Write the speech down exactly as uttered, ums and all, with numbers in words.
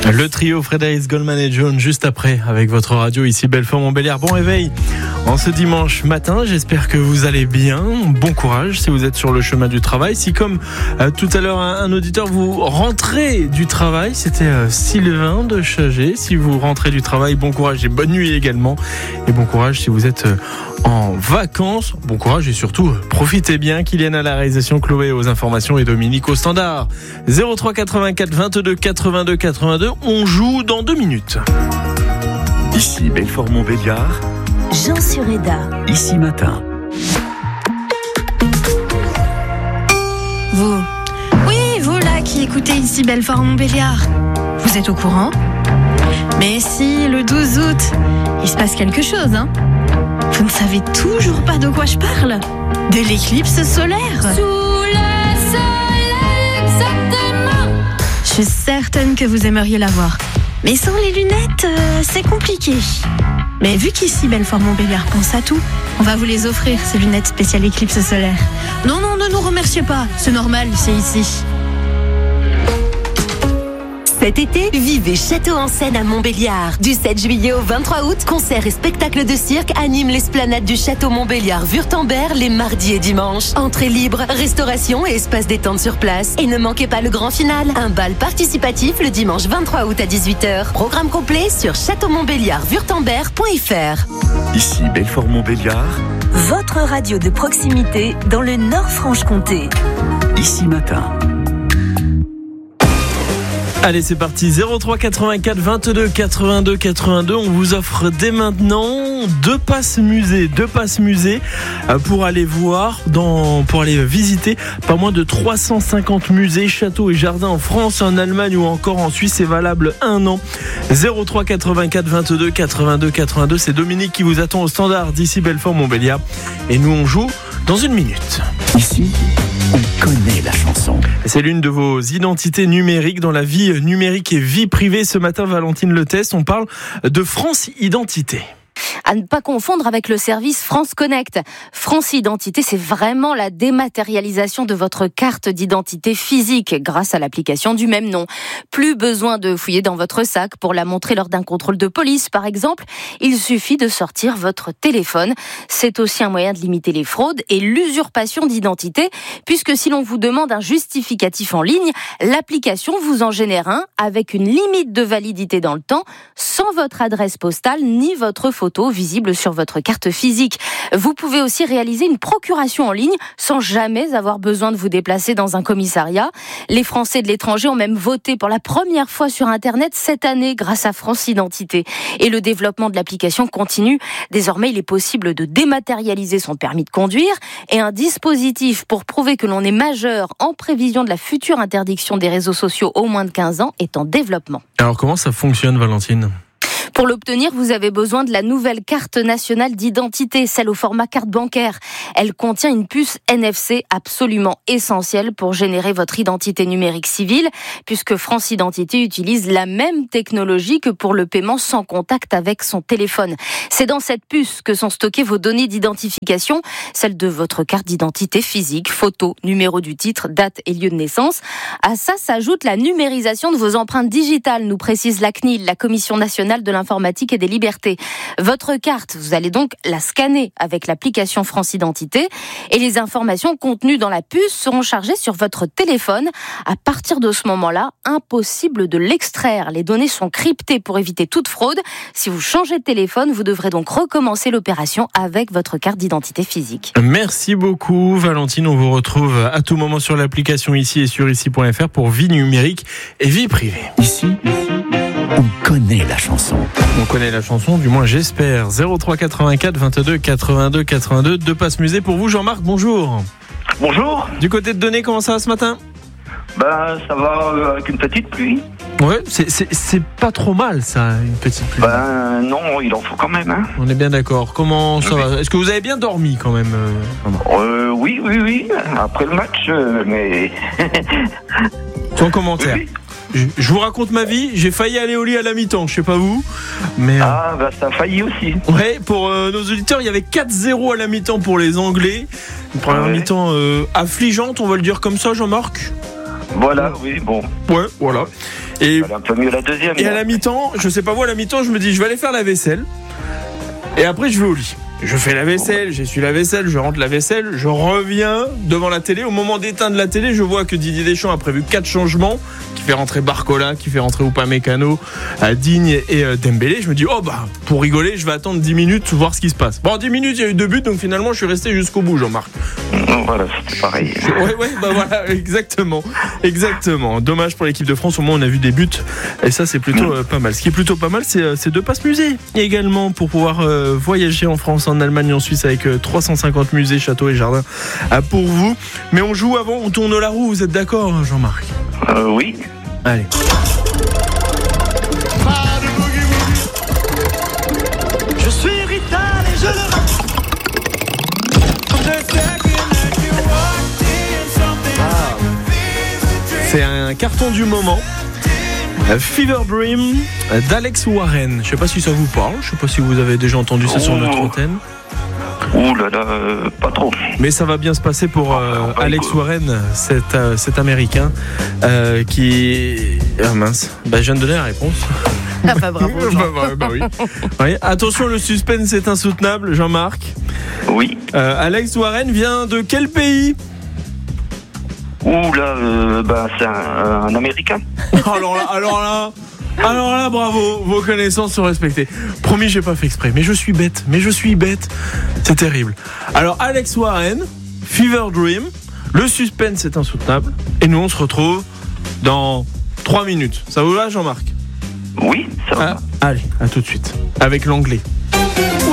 Le trio Frédéric Goldman et John juste après avec votre radio ici Belfort-Montbéliard. Bon réveil en ce dimanche matin, j'espère que vous allez bien. Bon courage si vous êtes sur le chemin du travail. Si comme euh, tout à l'heure un, un auditeur, vous rentrez du travail, c'était euh, Sylvain de Chagé. Si vous rentrez du travail, bon courage et bonne nuit également. Et bon courage si vous êtes euh, en vacances. Bon courage et surtout euh, profitez bien. Kylian à la réalisation, Chloé aux informations et Dominique au standard. zéro trois quatre-vingt-quatre vingt-deux quatre-vingt-deux quatre-vingt-deux. On joue dans deux minutes. Ici Belfort-Montbéliard. Jean Sureda. Ici Matin. Vous, oui, vous là qui écoutez ici Belfort-Montbéliard, vous êtes au courant? Mais si, le douze août, il se passe quelque chose, hein? Vous ne savez toujours pas de quoi je parle? De l'éclipse solaire. Sous le soleil, exactement. Je suis certaine que vous aimeriez la voir. Mais sans les lunettes, euh, c'est compliqué. Mais vu qu'ici Belfort-Montbéliard pense à tout, on va vous les offrir, ces lunettes spéciales éclipse solaire. Non, non, ne nous remerciez pas, c'est normal, c'est ici. Cet été, vivez Château en Seine à Montbéliard. Du sept juillet au vingt-trois août, concerts et spectacles de cirque animent l'esplanade du Château Montbéliard-Württemberg les mardis et dimanches. Entrée libre, restauration et espace détente sur place. Et ne manquez pas le grand final, un bal participatif le dimanche vingt-trois août à dix-huit heures. Programme complet sur château montbéliard württemberg point f r. Ici Belfort-Montbéliard. Votre radio de proximité dans le Nord-Franche-Comté. Ici Matin. Allez, c'est parti. zéro trois quatre-vingt-quatre vingt-deux quatre-vingt-deux quatre-vingt-deux. On vous offre dès maintenant deux passes musée, deux passes musée pour aller voir, dans, pour aller visiter pas moins de trois cent cinquante musées, châteaux et jardins en France, en Allemagne ou encore en Suisse. C'est valable un an. zéro trois quatre-vingt-quatre vingt-deux quatre-vingt-deux quatre-vingt-deux. C'est Dominique qui vous attend au standard d'ici Belfort-Montbéliard. Et nous, on joue dans une minute. Ici, on connaît la chanson. C'est l'une de vos identités numériques dans la vie numérique et vie privée. Ce matin, Valentine Le Test, on parle de France Identité. À ne pas confondre avec le service France Connect. France Identité, c'est vraiment la dématérialisation de votre carte d'identité physique grâce à l'application du même nom. Plus besoin de fouiller dans votre sac pour la montrer lors d'un contrôle de police, par exemple. Il suffit de sortir votre téléphone. C'est aussi un moyen de limiter les fraudes et l'usurpation d'identité, puisque si l'on vous demande un justificatif en ligne, l'application vous en génère un avec une limite de validité dans le temps, sans votre adresse postale ni votre photo visible sur votre carte physique. Vous pouvez aussi réaliser une procuration en ligne sans jamais avoir besoin de vous déplacer dans un commissariat. Les Français de l'étranger ont même voté pour la première fois sur Internet cette année grâce à France Identité. Et le développement de l'application continue. Désormais, il est possible de dématérialiser son permis de conduire et un dispositif pour prouver que l'on est majeur en prévision de la future interdiction des réseaux sociaux aux moins de quinze ans est en développement. Alors comment ça fonctionne, Valentine ? Pour l'obtenir, vous avez besoin de la nouvelle carte nationale d'identité, celle au format carte bancaire. Elle contient une puce N F C absolument essentielle pour générer votre identité numérique civile, puisque France Identité utilise la même technologie que pour le paiement sans contact avec son téléphone. C'est dans cette puce que sont stockées vos données d'identification, celles de votre carte d'identité physique, photo, numéro du titre, date et lieu de naissance. À ça s'ajoute la numérisation de vos empreintes digitales, nous précise la C N I L, la Commission nationale de l'informatique et des libertés. Votre carte, vous allez donc la scanner avec l'application France Identité et les informations contenues dans la puce seront chargées sur votre téléphone. À partir de ce moment-là, impossible de l'extraire. Les données sont cryptées pour éviter toute fraude. Si vous changez de téléphone, vous devrez donc recommencer l'opération avec votre carte d'identité physique. Merci beaucoup, Valentine. On vous retrouve à tout moment sur l'application ici et sur ici point f r pour vie numérique et vie privée. Ici, on connaît la chanson. On connaît la chanson, du moins j'espère. zéro trois quatre-vingt-quatre vingt-deux quatre-vingt-deux quatre-vingt-deux. Deux passes musée pour vous. Jean-Marc, bonjour. Bonjour. Du côté de Donné, comment ça va ce matin ? Ben, ça va euh, avec une petite pluie. Ouais, c'est, c'est, c'est pas trop mal ça, une petite pluie. Ben non, il en faut quand même. Hein. On est bien d'accord. Comment ça oui. va ? Est-ce que vous avez bien dormi quand même euh, euh, Oui, oui, oui. Après le match, euh, mais... Sans commentaire. Oui, oui. Je, je vous raconte ma vie, j'ai failli aller au lit à la mi-temps, je sais pas vous, mais... Ah, bah ça a failli aussi. Ouais, pour euh, nos auditeurs, il y avait quatre zéro à la mi-temps pour les Anglais. Une première ouais. mi-temps euh, affligeante, on va le dire comme ça, Jean-Marc. Voilà, oui, bon. Ouais, voilà. Et, Elle est un peu mieux la deuxième. et à la mi-temps, je sais pas vous, à la mi-temps, je me dis, je vais aller faire la vaisselle. Et après, je vais au lit. Je fais la vaisselle, j'essuie la vaisselle, je rentre la vaisselle, je reviens devant la télé. Au moment d'éteindre la télé, je vois que Didier Deschamps a prévu quatre changements, qui fait rentrer Barcola, qui fait rentrer Upamecano, euh, Digne et euh, Dembélé. Je me dis, oh bah, pour rigoler, je vais attendre dix minutes, voir ce qui se passe. Bon, en dix minutes, il y a eu deux buts, donc finalement, je suis resté jusqu'au bout, Jean-Marc. Voilà, c'était pareil. Ouais, ouais, bah voilà, exactement. Exactement. Dommage pour l'équipe de France, au moins on a vu des buts. Et ça, c'est plutôt euh, pas mal. Ce qui est plutôt pas mal, c'est, euh, c'est deux passes musées. Et également pour pouvoir euh, voyager en France, en Allemagne et en Suisse avec euh, trois cent cinquante musées, châteaux et jardins euh, pour vous. Mais on joue avant, on tourne la roue. Vous êtes d'accord, Jean-Marc ? Euh, oui. Allez. Je suis Rital et je le C'est un carton du moment. Fever Dream d'Alex Warren. Je sais pas si ça vous parle. Je sais pas si vous avez déjà entendu ça sur notre antenne. Ouh là là, euh, pas trop. Mais ça va bien se passer pour euh, Alex Warren, cet, euh, cet Américain euh, qui... Ah mince, bah, je viens de donner la réponse. Ah bah bravo. bah, bah, bah oui. Oui. Attention, le suspense est insoutenable, Jean-Marc. Oui. Euh, Alex Warren vient de quel pays ? Ouh là, euh, bah, c'est un, un Américain. alors là, alors là, alors là, bravo, vos connaissances sont respectées. Promis, j'ai pas fait exprès, mais je suis bête, mais je suis bête. C'est terrible. Alors, Alex Warren, Fever Dream, le suspense est insoutenable, et nous on se retrouve dans trois minutes. Ça vous va, Jean-Marc ? Oui, ça va. Ah, allez, à tout de suite. Avec l'anglais.